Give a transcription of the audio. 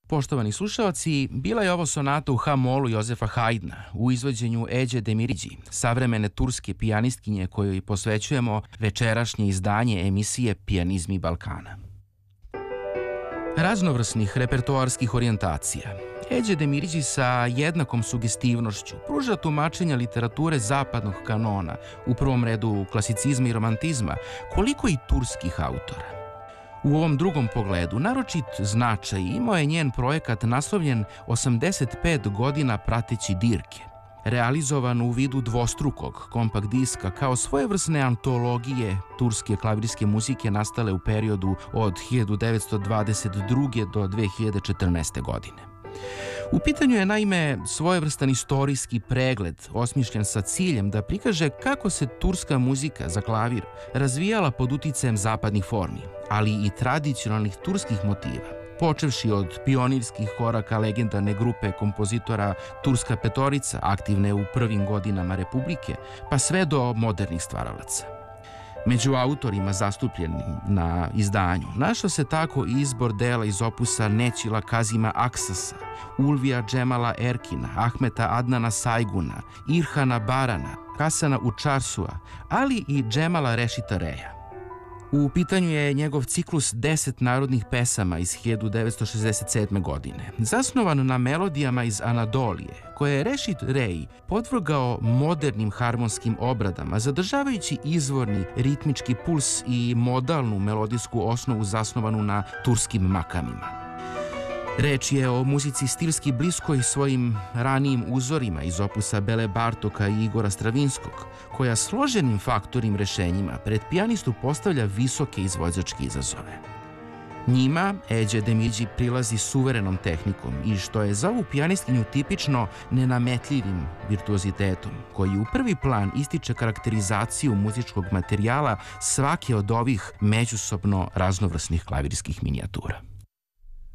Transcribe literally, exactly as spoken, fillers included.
Poštovani slušalci, bila je ovo sonata u ha-molu Jozefa Haydna u izvođenju Eđe Demiridži, savremene turske pijanistkinje kojoj posvećujemo večerašnje izdanje emisije Pijanizmi Balkana. Raznovrsnih repertoarskih orijentacija, Eđe Demiridži sa jednakom sugestivnošću pruža tumačenja literature zapadnog kanona, u prvom redu klasicizma i romantizma, koliko i turskih autora. U ovom drugom pogledu naročit značaj imao je njen projekat naslovljen osamdeset pet godina prateći dirke, realizovan u vidu dvostrukog kompakt diska kao svojevrsne antologije turske klavirske muzike nastale u periodu od hiljadu devetsto dvadeset druge do dve hiljade četrnaeste. godine. U pitanju je naime svojevrstan istorijski pregled osmišljen sa ciljem da prikaže kako se turska muzika za klavir razvijala pod uticajem zapadnih formi, ali i tradicionalnih turskih motiva, počevši od pionirskih koraka legendarne grupe kompozitora Turska petorica, aktivne u prvim godinama Republike, pa sve do modernih stvaralaca. Među autorima zastupljenim na izdanju našao se tako i izbor dela iz opusa Nećila Kazima Aksasa, Ulvija Džemala Erkina, Ahmeta Adnana Sajguna, Irhana Barana, Hasana Učarsua, ali i Džemala Rešita Reja. U pitanju je njegov ciklus deset narodnih pesama iz hiljadu devetsto šezdeset sedme. godine, zasnovan na melodijama iz Anadolije, koje je Rešit Rej podvrgao modernim harmonskim obradama, zadržavajući izvorni ritmički puls i modalnu melodijsku osnovu zasnovanu na turskim makamima. Reč je o muzici stilski bliskoj svojim ranijim uzorima iz opusa Bele Bartoka i Igora Stravinskog, koja složenim faktornim rešenjima pred pijanistu postavlja visoke izvođačke izazove. Njima Eđe Demiridži prilazi suverenom tehnikom i, što je za ovu pijanistkinju tipično, nenametljivim virtuozitetom, koji u prvi plan ističe karakterizaciju muzičkog materijala svake od ovih međusobno raznovrsnih klavirskih minijatura.